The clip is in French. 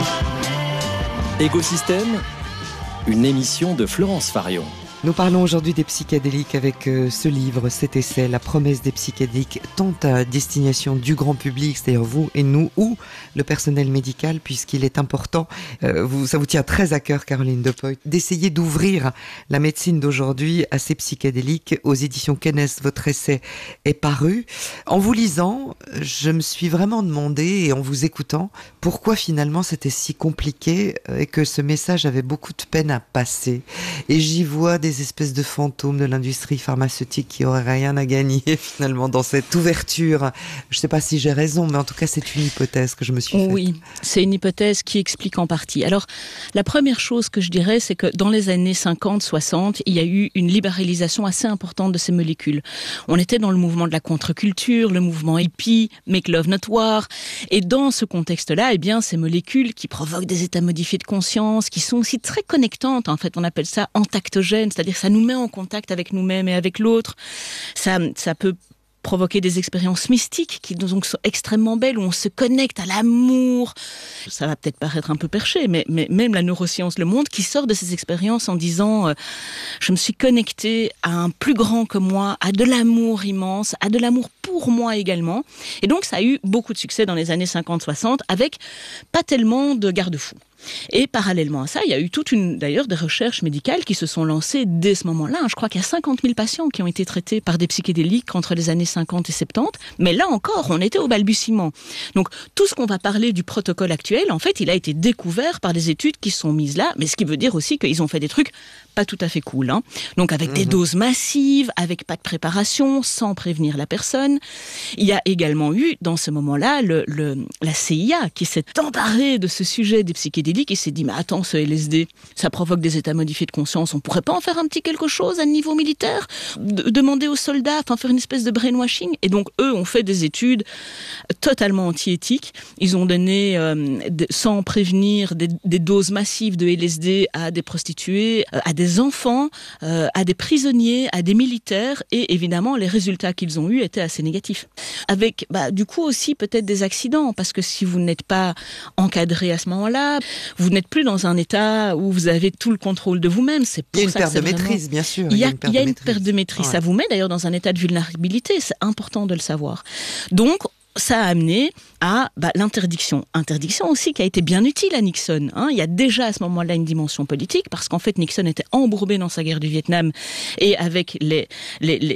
Écosystème, une émission de Florence Farion. Nous parlons aujourd'hui des psychédéliques avec ce livre, cet essai, La promesse des psychédéliques, tant à destination du grand public, c'est-à-dire vous et nous, ou le personnel médical, puisqu'il est important, ça vous tient très à cœur, Caroline Depoy, d'essayer d'ouvrir la médecine d'aujourd'hui à ces psychédéliques. Aux éditions Kennes, votre essai est paru. En vous lisant, je me suis vraiment demandé, et en vous écoutant, pourquoi finalement c'était si compliqué et que ce message avait beaucoup de peine à passer. Et j'y vois des espèces de fantômes de l'industrie pharmaceutique qui auraient rien à gagner finalement dans cette ouverture. Je ne sais pas si j'ai raison, mais en tout cas c'est une hypothèse que je me suis faite. Oui, c'est une hypothèse qui explique en partie. Alors, la première chose que je dirais, c'est que dans les années 50-60, il y a eu une libéralisation assez importante de ces molécules. On était dans le mouvement de la contre-culture, le mouvement hippie, Make Love Not War, et dans ce contexte-là, eh bien, ces molécules qui provoquent des états modifiés de conscience, qui sont aussi très connectantes, en fait, on appelle ça entactogènes, c'est-à-dire que ça nous met en contact avec nous-mêmes et avec l'autre. Ça peut provoquer des expériences mystiques qui donc sont extrêmement belles, où on se connecte à l'amour. Ça va peut-être paraître un peu perché, mais même la neuroscience le montre, qui sort de ces expériences en disant je me suis connecté à un plus grand que moi, à de l'amour immense, à de l'amour pour moi également. Et donc ça a eu beaucoup de succès dans les années 50-60, avec pas tellement de garde-fous. Et parallèlement à ça, il y a eu d'ailleurs des recherches médicales qui se sont lancées dès ce moment-là. Je crois qu'il y a 50 000 patients qui ont été traités par des psychédéliques entre les années 50 et 70. Mais là encore, on était au balbutiement. Donc, tout ce qu'on va parler du protocole actuel, en fait, il a été découvert par des études qui sont mises là. Mais ce qui veut dire aussi qu'ils ont fait des trucs pas tout à fait cool, hein. Donc, avec des doses massives, avec pas de préparation, sans prévenir la personne. Il y a également eu, dans ce moment-là, la CIA qui s'est emparée de ce sujet des psychédéliques et s'est dit, mais attends, ce LSD, ça provoque des états modifiés de conscience, on pourrait pas en faire un petit quelque chose à niveau militaire, demander aux soldats, faire une espèce de brainwashing. Et donc, eux ont fait des études totalement anti-éthiques. Ils ont donné, sans prévenir, des doses massives de LSD à des prostituées, à des enfants, à des prisonniers, à des militaires, et évidemment, les résultats qu'ils ont eus étaient assez négatifs. Avec, du coup aussi, peut-être des accidents, parce que si vous n'êtes pas encadré à ce moment-là, vous n'êtes plus dans un état où vous avez tout le contrôle de vous-même. C'est pour il y a une ça perte que de maîtrise, bien sûr. Il y a une perte de maîtrise. Ouais. Ça vous met d'ailleurs dans un état de vulnérabilité. C'est important de le savoir. Donc, ça a amené à l'interdiction. Interdiction aussi qui a été bien utile à Nixon. Il y a déjà à ce moment-là une dimension politique, parce qu'en fait Nixon était embourbé dans sa guerre du Vietnam, et avec les